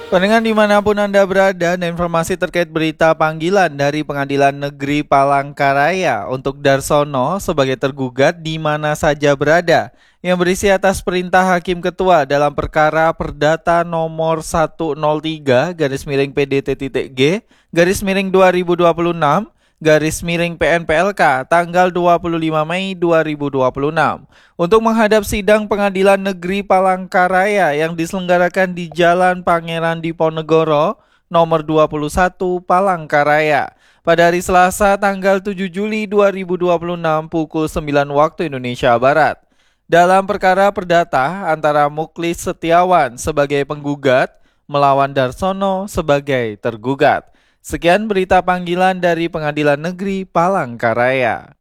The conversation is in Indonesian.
Pendengar dimanapun Anda berada, dan informasi terkait berita panggilan dari Pengadilan Negeri Palangkaraya untuk Darsono sebagai tergugat di mana saja berada, yang berisi atas perintah Hakim Ketua dalam perkara Perdata nomor 103 garis miring PDT.G garis miring 2026 garis miring PNPLK tanggal 25 Mei 2026 untuk menghadap sidang Pengadilan Negeri Palangkaraya yang diselenggarakan di Jalan Pangeran Diponegoro nomor 21 Palangkaraya pada hari Selasa tanggal 7 Juli 2026 pukul 9 waktu Indonesia Barat. Dalam perkara perdata antara Muklis Setiawan sebagai penggugat melawan Darsono sebagai tergugat. Sekian berita panggilan dari Pengadilan Negeri Palangkaraya.